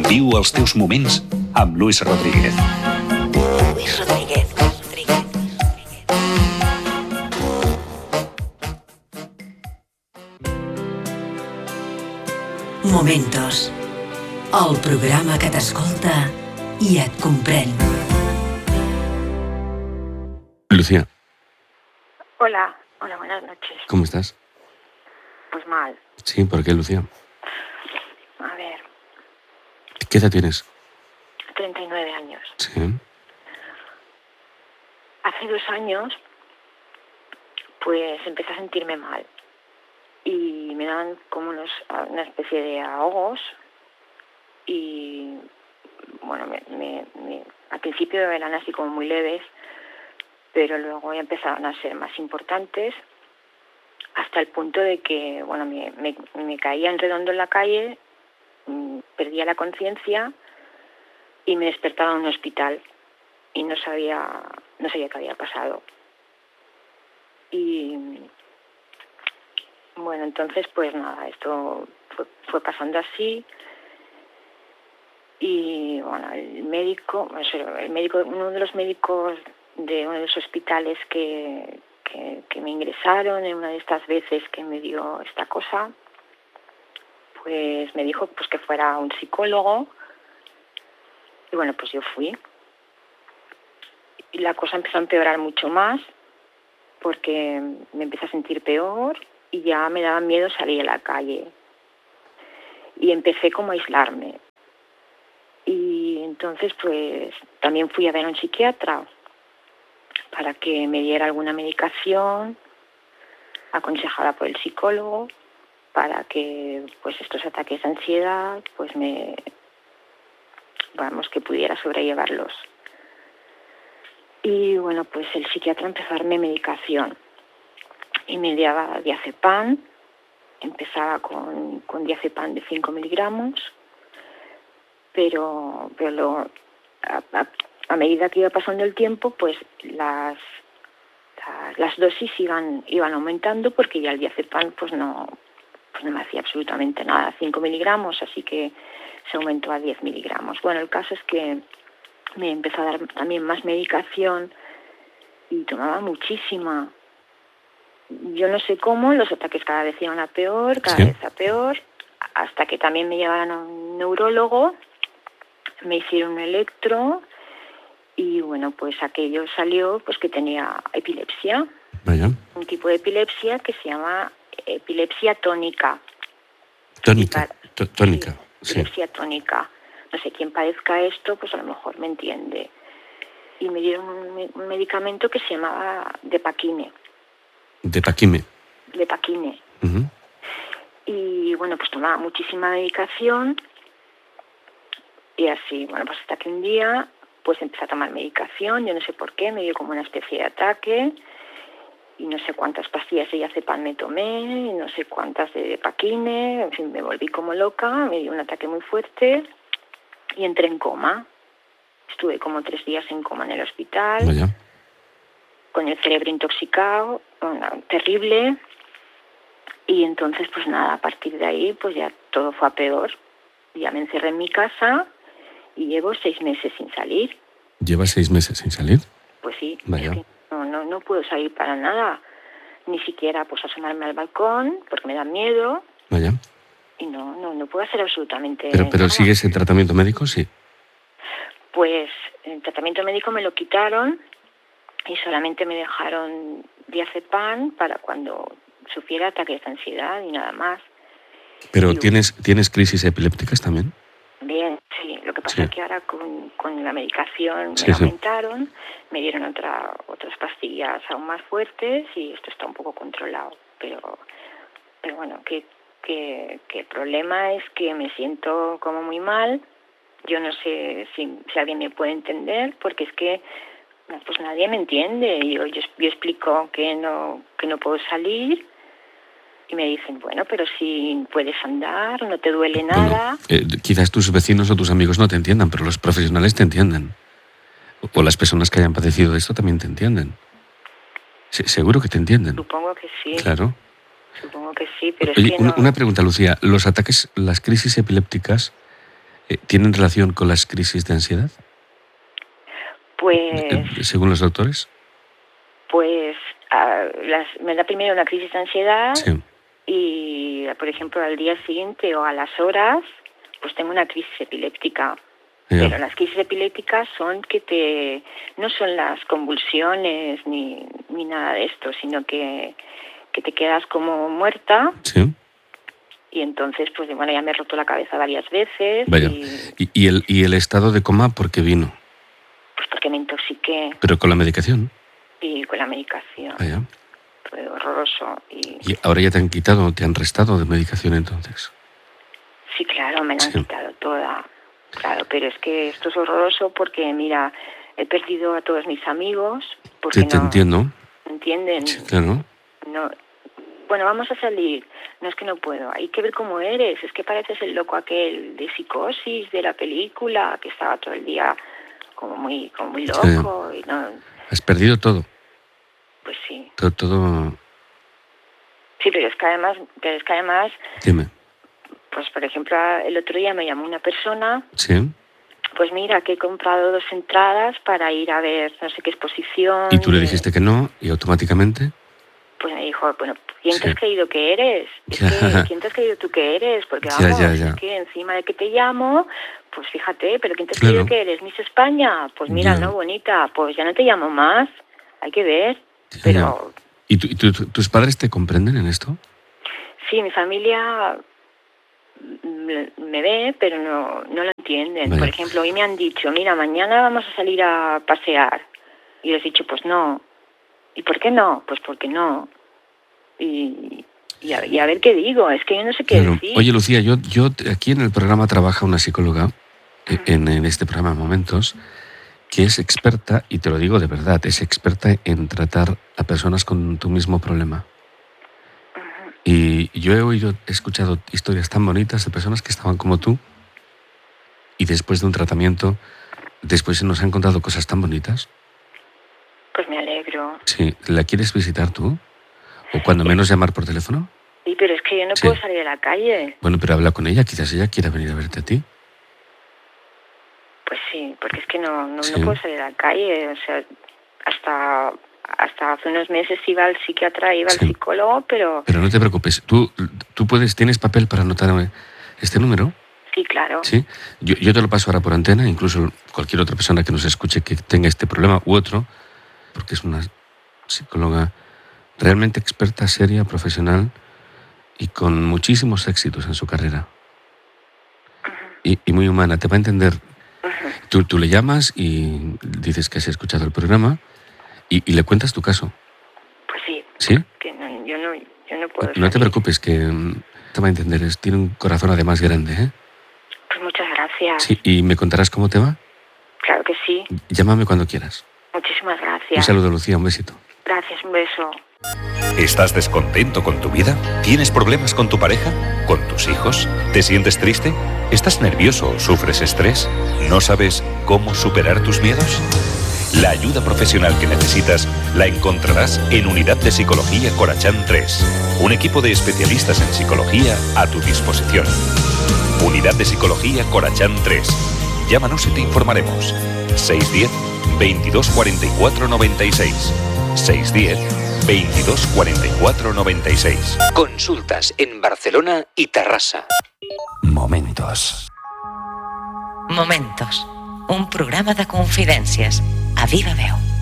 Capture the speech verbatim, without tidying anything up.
Viu els teus moments amb Luis Rodríguez. Luis Rodríguez. Momentos. El programa que t'escolta i et comprèn. Lucía. Hola, hola, buenas noches. ¿Cómo estás? Pues mal. Sí, ¿por qué, Lucía? A ver, ¿Qué edad tienes? treinta y nueve años. Sí. Hace dos años, pues empecé a sentirme mal. Y me daban como unos, una especie de ahogos. Y, bueno, me, me, me, al principio eran así como muy leves, pero luego ya empezaron a ser más importantes, hasta el punto de que, bueno, me, me, me caía en redondo en la calle, perdía la conciencia y me despertaba en un hospital y no sabía, no sabía qué había pasado. Y, bueno, entonces, pues nada, esto fue, fue pasando así. Y, bueno, el médico, el médico, uno de los médicos de uno de los hospitales que, que, que me ingresaron en una de estas veces que me dio esta cosa, pues me dijo pues que fuera un psicólogo. Y bueno, pues yo fui. Y la cosa empezó a empeorar mucho más porque me empecé a sentir peor y ya me daba miedo salir a la calle. Y empecé como a aislarme. Y entonces pues también fui a ver a un psiquiatra para que me diera alguna medicación aconsejada por el psicólogo, para que pues estos ataques de ansiedad pues me vamos que pudiera sobrellevarlos. Y bueno, pues el psiquiatra empezó a darme medicación y me daba diazepam. Empezaba con, con diazepam de cinco miligramos, pero, pero lo, a, a, a medida que iba pasando el tiempo, pues las, las, las dosis iban, iban aumentando porque ya el diazepam pues no, pues no me hacía absolutamente nada, cinco miligramos, así que se aumentó a diez miligramos. Bueno, el caso es que me empezó a dar también más medicación y tomaba muchísima. Yo no sé cómo, los ataques cada vez iban a peor, cada ¿Sí? vez a peor, hasta que también me llevaron a un neurólogo, me hicieron un electro y bueno, pues aquello salió pues que tenía epilepsia. Vaya. Un tipo de epilepsia que se llama epilepsia tónica. Tónica. T- tónica. Sí, Sí. epilepsia tónica. No sé, quien padezca esto, pues a lo mejor me entiende. Y me dieron un, un medicamento que se llamaba Depakine. Depakine. Depakine. Uh-huh. Y bueno, pues tomaba muchísima medicación. Y así, bueno, pues hasta que un día, pues empecé a tomar medicación. Yo no sé por qué, me dio como una especie de ataque. Y no sé cuántas pastillas de diazepam me tomé, y no sé cuántas de Depakine. En fin, me volví como loca, me dio un ataque muy fuerte. Y entré en coma. Estuve como tres días en coma en el hospital. Vaya. Con el cerebro intoxicado, bueno, terrible. Y entonces, pues nada, a partir de ahí, pues ya todo fue a peor. Ya me encerré en mi casa y llevo seis meses sin salir. ¿Llevas seis meses sin salir? Pues sí, Vaya. es que no, no, no puedo salir para nada. Ni siquiera pues asomarme al balcón, porque me da miedo. Vaya. Y no, no, no puedo hacer absolutamente Pero, pero nada. ¿sigues en tratamiento médico? Sí. Pues el tratamiento médico me lo quitaron y solamente me dejaron diazepam para cuando sufriera ataques de ansiedad y nada más. ¿Pero Y, tienes, tienes crisis epilépticas también? Bien, sí. Lo que pasa Sí. es que ahora con, con la medicación Sí, me sí. aumentaron, me dieron otra, otras pastillas aún más fuertes y esto está un poco controlado. Pero, pero bueno, que, que, que el problema es que me siento como muy mal. Yo no sé si, si alguien me puede entender, porque es que pues nadie me entiende. Yo, yo, yo explico que no, que no puedo salir. Y me dicen, bueno, pero si puedes andar, no te duele nada. Bueno, eh, quizás tus vecinos o tus amigos no te entiendan, pero los profesionales te entienden. O, o las personas que hayan padecido esto también te entienden. Se, seguro que te entienden. Supongo que sí. Claro. Supongo que sí, pero Oye, es que una, no... una pregunta, Lucía. ¿Los ataques, las crisis epilépticas, ¿Tienen relación con las crisis de ansiedad? Pues... Según los doctores. Pues uh, las, me da primero una crisis de ansiedad Sí. y, por ejemplo, al día siguiente o a las horas, pues tengo una crisis epiléptica. Ya. Pero las crisis epilépticas son que te... no son las convulsiones ni, ni nada de esto, sino que, que te quedas como muerta. Sí. Y entonces, pues bueno, ya me he roto la cabeza varias veces. Vaya. Y, ¿Y, y, el, ¿Y el estado de coma por qué vino? pues porque me intoxiqué ¿Pero con la medicación? y con la medicación. Vaya. Fue horroroso. Y ¿Y ahora ya te han quitado, te han restado de medicación entonces? sí, claro, me la han Sí. quitado toda. Claro, pero es que esto es horroroso porque, mira, he perdido a todos mis amigos porque Te, te no entiendo. entienden. Sí, claro. No, bueno, vamos a salir. No, es que no puedo. Hay que ver cómo eres. Es que pareces el loco aquel de Psicosis, de la película, que estaba todo el día como muy, como muy loco. Sí. Y no, Has perdido todo. pues sí. Todo, todo... Sí, pero es que además, pero es que además, Dime. pues por ejemplo, el otro día me llamó una persona. Sí. Pues mira, que he comprado dos entradas para ir a ver no sé qué exposición. Y tú le de- dijiste que no y automáticamente... Pues me dijo, bueno, ¿quién te Sí. has creído que eres? Es Ya. que, ¿quién te has creído tú que eres? Porque Ya, vamos, ya, ya. es que encima de que te llamo, pues fíjate, ¿pero quién te has Claro. creído que eres? ¿Miss España? Pues mira, Ya. no, bonita, pues ya no te llamo más. Hay que ver. Ya, Pero ¿Y, tú- y tú- tú- tus padres te comprenden en esto? sí, mi familia mm, me ve, pero no, no lo entienden. Vaya. Por ejemplo, hoy me han dicho, mira, mañana vamos a salir a pasear. Y les he dicho, pues no. ¿Y por qué no? Pues porque no. Y, y, a, y a ver qué digo, es que yo no sé qué Claro. decir. Oye, Lucía, yo, yo aquí en el programa trabaja una psicóloga, eh, en, en este programa Momentos, que es experta, y te lo digo de verdad, es experta en tratar a personas con tu mismo problema. Y yo he oído, he escuchado historias tan bonitas de personas que estaban como tú y después de un tratamiento, después nos han contado cosas tan bonitas. Pues me alegro. Sí, ¿la quieres visitar tú? O cuando menos llamar por teléfono. Sí, pero es que yo no Sí. puedo salir a la calle. Bueno, pero habla con ella, quizás ella quiera venir a verte a ti. Pues sí, porque es que no, no, Sí. no puedo salir a la calle. O sea, hasta, hasta hace unos meses iba al psiquiatra, iba Sí. al psicólogo, pero Pero no te preocupes, tú, tú puedes, ¿tienes papel para anotar este número? sí, claro. Sí. Yo, yo te lo paso ahora por antena, incluso cualquier otra persona que nos escuche que tenga este problema u otro, porque es una psicóloga realmente experta, seria, profesional y con muchísimos éxitos en su carrera. Y, y muy humana, te va a entender. Tú, tú le llamas y dices que has escuchado el programa y, y le cuentas tu caso. Pues sí. ¿Sí? Que no, yo no, yo no puedo No te salir. preocupes, que mm, te va a entender. Es, tiene un corazón además grande, ¿eh? Pues muchas gracias. Sí, y me contarás cómo te va. Claro que sí. Llámame cuando quieras. Muchísimas Un gracias. saludo, Lucía, un besito. Gracias, un beso. ¿Estás descontento con tu vida? ¿Tienes problemas con tu pareja? ¿Con tus hijos? ¿Te sientes triste? ¿Estás nervioso o sufres estrés? ¿No sabes cómo superar tus miedos? La ayuda profesional que necesitas la encontrarás en Unidad de Psicología Corachán tres. Un equipo de especialistas en psicología a tu disposición. Unidad de Psicología Corachán tres. Llámanos y te informaremos. seis uno cero, veintidós cuarenta y cuatro noventa y seis. seis uno cero, veintidós cuarenta y cuatro noventa y seis. Consultas en Barcelona y Terrassa. Momentos. Momentos. Un programa de confidències. A viva veu.